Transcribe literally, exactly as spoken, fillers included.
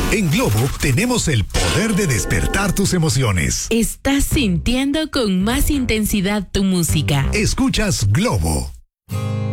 En Globo tenemos el poder de despertar tus emociones. Estás sintiendo con más intensidad tu música. Escuchas Globo.